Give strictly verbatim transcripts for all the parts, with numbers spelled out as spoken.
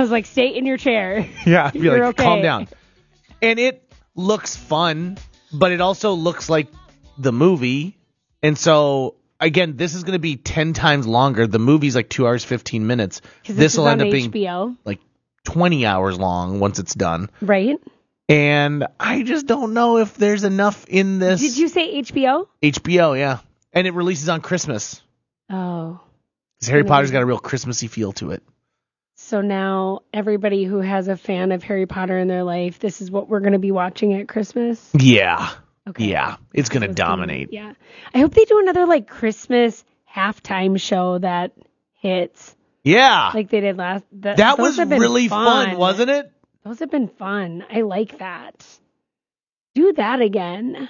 was like, stay in your chair. Yeah, I'd be You're like, okay. calm down. And it looks fun, but it also looks like the movie. And so, again, this is going to be ten times longer. The movie's like two hours, fifteen minutes. This, this will is end on up H B O. being like twenty hours long once it's done. Right. And I just don't know if there's enough in this. Did you say H B O? H B O, yeah. And it releases on Christmas. Oh. Because Harry Potter's got a real Christmassy feel to it. So now everybody who has a fan of Harry Potter in their life, this is what we're going to be watching at Christmas? Yeah. Okay. Yeah. It's going to dominate. Gonna, yeah. I hope they do another like Christmas halftime show that hits. Yeah. Like they did last. The, that was really fun. fun, wasn't it? Those have been fun. I like that. Do that again.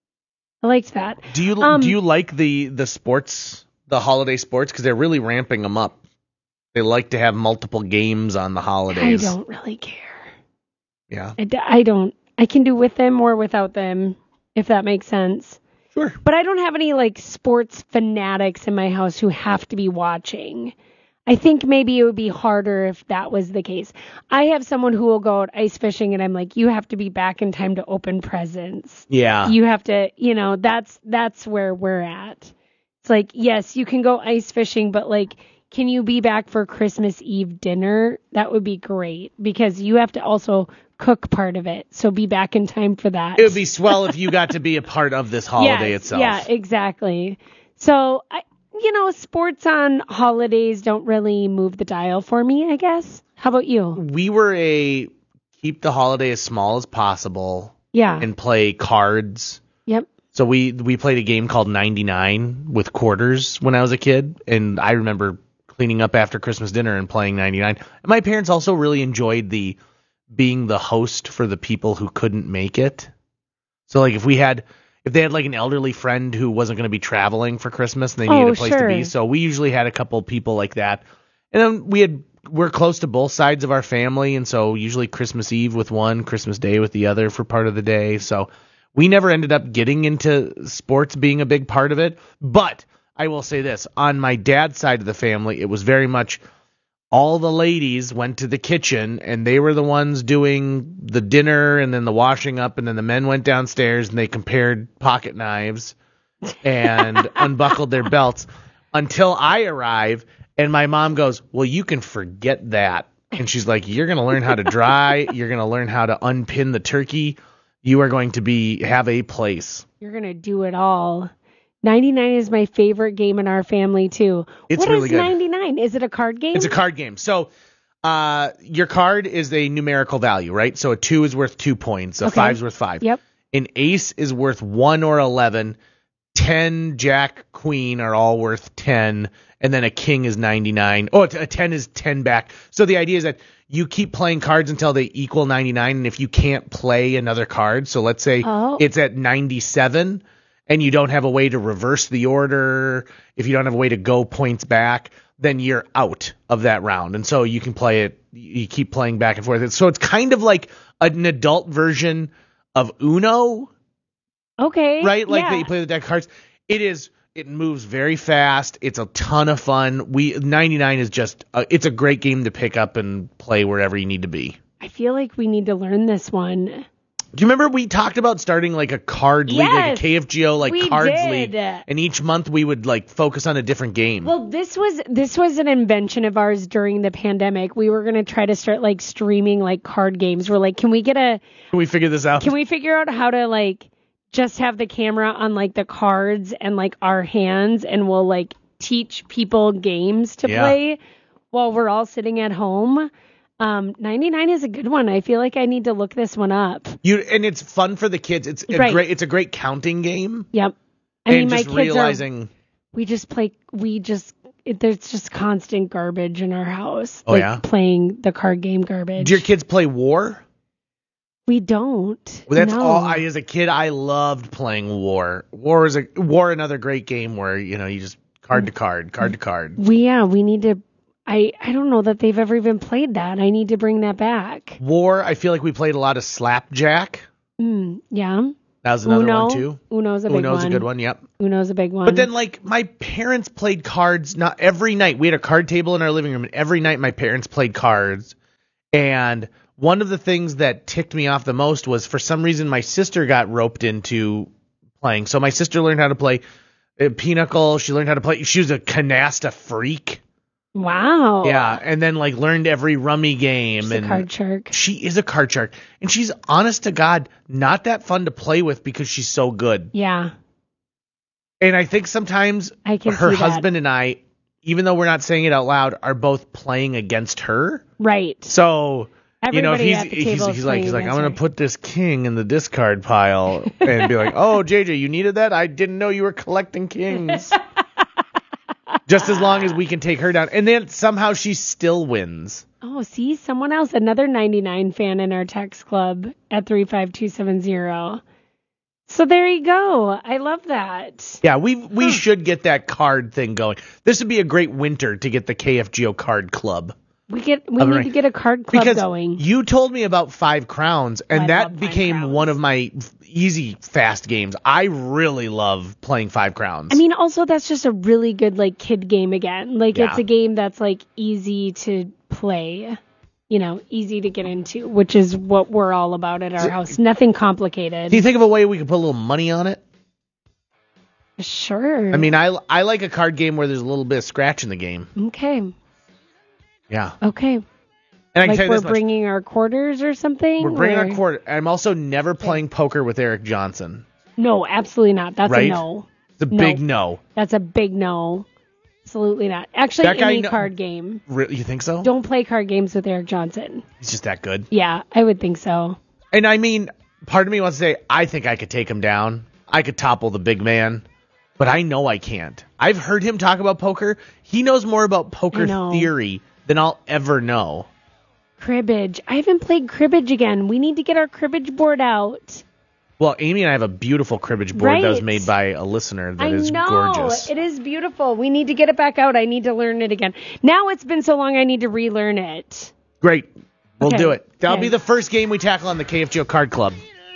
I liked that. Do you um, do you like the the sports, the holiday sports? Because they're really ramping them up. They like to have multiple games on the holidays. I don't really care. Yeah. I, d- I don't. I can do with them or without them, if that makes sense. Sure. But I don't have any like sports fanatics in my house who have to be watching. I think maybe it would be harder if that was the case. I have someone who will go out ice fishing and I'm like, you have to be back in time to open presents. Yeah. You have to, you know, that's that's where we're at. It's like, yes, you can go ice fishing, but like, can you be back for Christmas Eve dinner? That would be great because you have to also cook part of it. So be back in time for that. It would be swell if you got to be a part of this holiday yes, itself. Yeah, exactly. So I You know, sports on holidays don't really move the dial for me, I guess. How about you? We were a keep the holiday as small as possible. Yeah. And play cards. Yep. So we we played a game called ninety-nine with quarters when I was a kid, and I remember cleaning up after Christmas dinner and playing ninety-nine. And my parents also really enjoyed the being the host for the people who couldn't make it. So like if we had If they had like an elderly friend who wasn't going to be traveling for Christmas and they needed oh, a place sure. to be, so we usually had a couple people like that. And then we had we're close to both sides of our family, and so usually Christmas Eve with one, Christmas Day with the other for part of the day. So we never ended up getting into sports being a big part of it. But I will say this, on my dad's side of the family, it was very much all the ladies went to the kitchen and they were the ones doing the dinner and then the washing up, and then the men went downstairs and they compared pocket knives and unbuckled their belts until I arrive, and my mom goes, well, you can forget that. And she's like, you're going to learn how to dry. You're going to learn how to unpin the turkey. You are going to be have a place. You're going to do it all. ninety-nine is my favorite game in our family, too. It's what really is good. ninety-nine? Is it a card game? It's a card game. So uh, your card is a numerical value, right? So a two is worth two points. A okay. five is worth five. Yep. An ace is worth one or eleven. ten, jack, queen are all worth ten. And then a king is ninety-nine. Oh, a ten is ten back. So the idea is that you keep playing cards until they equal ninety-nine. And if you can't play another card, so let's say oh. it's at ninety-seven and you don't have a way to reverse the order, if you don't have a way to go points back, then you're out of that round. And so you can play it, you keep playing back and forth. So it's kind of like an adult version of Uno. Okay. Right? Like yeah. that you play the deck of cards. It is, it moves very fast. It's a ton of fun. We ninety-nine is just, a, it's a great game to pick up and play wherever you need to be. I feel like we need to learn this one. Do you remember we talked about starting like a card league, yes, like a K F G O like we cards did. league, and each month we would like focus on a different game. Well, this was this was an invention of ours during the pandemic. We were gonna try to start like streaming like card games. We're like, can we get a? Can we figure this out? Can we figure out how to like just have the camera on like the cards and like our hands, and we'll like teach people games to yeah. play while we're all sitting at home. Um, ninety-nine is a good one. I feel like I need to look this one up. You and it's fun for the kids. It's a right. great. It's a great counting game. Yep. I and mean, just my kids realizing are. We just play. We just. It, there's just constant garbage in our house. Oh like yeah. Playing the card game garbage. Do your kids play War? We don't. Well, that's no. all. I, as a kid, I loved playing War. War is a War, another great game where you know you just card to card, card to card. We yeah. We need to. I, I don't know that they've ever even played that. I need to bring that back. War, I feel like we played a lot of Slapjack. Mm, yeah. That was another Uno. one, too. Uno's a big Uno's one. a good one, yep. Uno's a big one. But then, like, my parents played cards not every night. We had a card table in our living room, and every night my parents played cards. And one of the things that ticked me off the most was for some reason my sister got roped into playing. So my sister learned how to play uh, Pinochle. She learned how to play. She was a canasta freak. Wow. Yeah, and then like learned every rummy game. She's and a card shark. She is a card shark. And she's, honest to God, not that fun to play with because she's so good. Yeah. And I think sometimes I can her see that. husband and I, even though we're not saying it out loud, are both playing against her. Right. So... Everybody you know, if he's at the he's, table he's is like he's like playing I'm gonna against her. put this king in the discard pile and be like, oh J J, you needed that? I didn't know you were collecting kings. Just as long as we can take her down, and then somehow she still wins. Oh, see, someone else, another ninety-nine fan in our text club at three five two seven zero. So there you go. I love that. Yeah, we we Huh. should get that card thing going. This would be a great winter to get the K F G O card club. We get we Of need right. to get a card club Because going. you told me about Five Crowns, and I love that Five became Crowns. one of my easy, fast games. I really love playing Five Crowns. I mean, also that's just a really good like kid game again. Like Yeah. it's a game that's like easy to play, you know, easy to get into, which is what we're all about at our So- house. Nothing complicated. do you think of a way we could put a little money on it? Sure. I mean, I, I like a card game where there's a little bit of scratch in the game. okay, Yeah. okay. And I can Like tell you we're this much. bringing our quarters or something. We're bringing or- our quarter. I'm also never playing poker with Eric Johnson. No, absolutely not. That's Right? a no. It's a No. big no. That's a big no. Absolutely not. Actually, That guy any kno- card game. Re- you think so? Don't play card games with Eric Johnson. He's just that good. Yeah, I would think so. And I mean, part of me wants to say, I think I could take him down. I could topple the big man. But I know I can't. I've heard him talk about poker. He knows more about poker I know. theory than I'll ever know. Cribbage. I haven't played cribbage again. We need to get our cribbage board out. Well, Amy and I have a beautiful cribbage board that was Right. made by a listener that I is know. gorgeous. It is beautiful. We need to get it back out. I need to learn it again. Now it's been so long I need to relearn it. Great. We'll Okay. do it. That'll Okay. be the first game we tackle on the K F G O Card Club.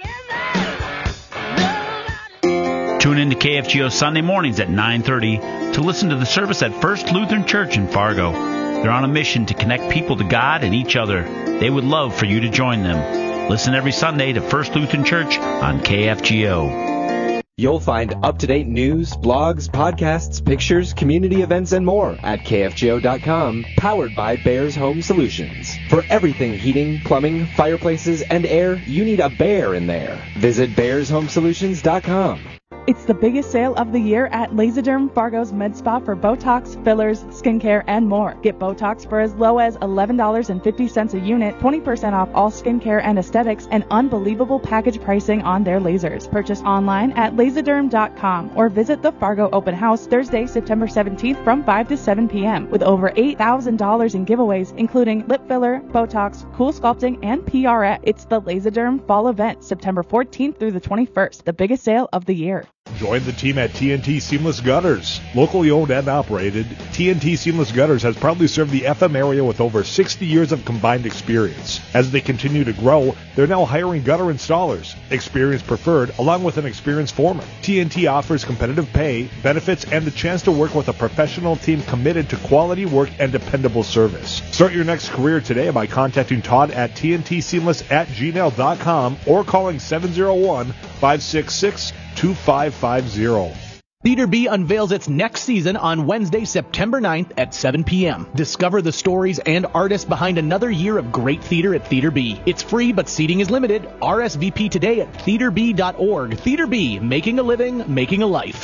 Tune in to K F G O Sunday mornings at nine thirty to listen to the service at First Lutheran Church in Fargo. They're on a mission to connect people to God and each other. They would love for you to join them. Listen every Sunday to First Lutheran Church on K F G O. You'll find up-to-date news, blogs, podcasts, pictures, community events, and more at K F G O dot com, powered by Bears Home Solutions. For everything heating, plumbing, fireplaces, and air, you need a bear in there. Visit Bears Home Solutions dot com. It's the biggest sale of the year at Laserderm Fargo's Med Spa for Botox, fillers, skincare, and more. Get Botox for as low as eleven dollars and fifty cents a unit, twenty percent off all skincare and aesthetics, and unbelievable package pricing on their lasers. Purchase online at Laserderm dot com or visit the Fargo Open House Thursday, September seventeenth from five to seven p.m. with over eight thousand dollars in giveaways, including lip filler, Botox, Cool Sculpting, and P R X. It's the Laserderm Fall Event, September fourteenth through the twenty-first, the biggest sale of the year. Join the team at T N T Seamless Gutters. Locally owned and operated, T N T Seamless Gutters has proudly served the F M area with over sixty years of combined experience. As they continue to grow, they're now hiring gutter installers, experience preferred, along with an experienced foreman. T N T offers competitive pay, benefits, and the chance to work with a professional team committed to quality work and dependable service. Start your next career today by contacting Todd at T N T Seamless at gmail dot com or calling seven oh one, five six six, two five five zero. Theater B unveils its next season on Wednesday, September ninth at seven p.m. Discover the stories and artists behind another year of great theater at Theater B. It's free, but seating is limited. R S V P today at theater b dot org. Theater B, making a living, making a life.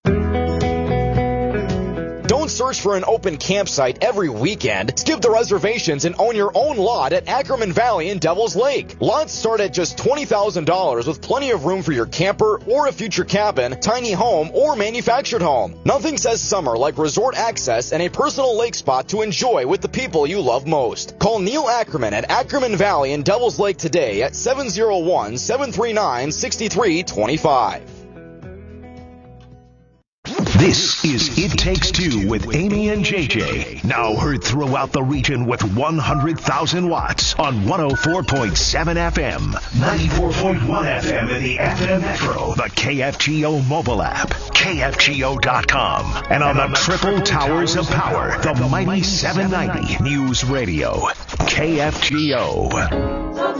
Don't search for an open campsite every weekend. Skip the reservations and own your own lot at Ackerman Valley in Devil's Lake. Lots start at just twenty thousand dollars with plenty of room for your camper or a future cabin, tiny home, or manufactured home. Nothing says summer like resort access and a personal lake spot to enjoy with the people you love most. Call Neil Ackerman at Ackerman Valley in Devil's Lake today at seven oh one, seven three nine, six three two five. This is It Takes Two with Amy and J J. Now heard throughout the region with one hundred thousand watts on one oh four point seven F M, ninety-four point one F M in the F M Metro, the K F G O mobile app, K F G O dot com, and on the triple towers of power, the mighty seven ninety News Radio, K F G O.